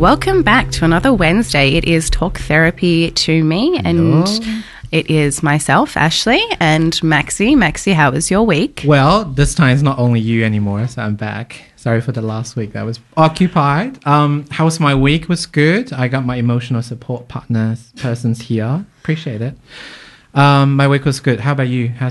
Welcome back to another Wednesday. It is Talk Therapy to Me, and it is myself, Ashley, and Maxi. Maxi, how was your week? Well, this time it's not only you anymore, so I'm back. Sorry for the last week. I was occupied. How was my week? Was good. I got my emotional support persons here. Appreciate it. My week was good. How about you? How's